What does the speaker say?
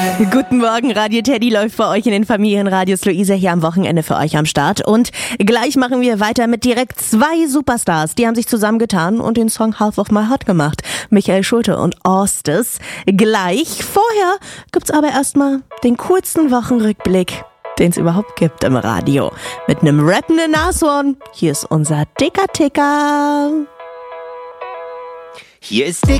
Guten Morgen, Radio Teddy läuft bei euch in den Familienradios. Luisa hier am Wochenende für euch am Start. Und gleich machen wir weiter mit direkt 2 Superstars. Die haben sich zusammengetan und den Song Half of My Heart gemacht. Michael Schulte und Orstes. Gleich. Vorher gibt's aber erstmal den coolsten Wochenrückblick, den es überhaupt gibt im Radio. Mit einem rappenden Nashorn. Hier ist unser Dicker Ticker. Hier ist